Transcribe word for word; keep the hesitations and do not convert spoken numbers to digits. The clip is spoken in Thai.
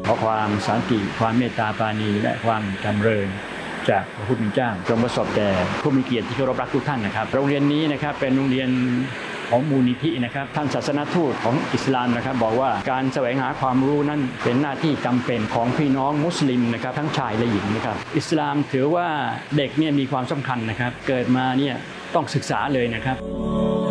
ขอความสันติความเมตตาปราณีและความจำเริญจากพระผู้เป็นเจ้าจงประสบแก่ผู้มีเกียรติที่เคารพรักทุกท่านนะครับโรงเรียนนี้นะครับเป็นโรงเรียนของมูลนิธินะครับท่านศาสนทูตของอิสลามนะครับบอกว่าการแสวงหาความรู้นั้นเป็นหน้าที่จำเป็นของพี่น้องมุสลิมนะครับทั้งชายและหญิงนะครับอิสลามถือว่าเด็กเนี่ยมีความสำคัญนะครับเกิดมาเนี่ยต้องศึกษาเลยนะครับ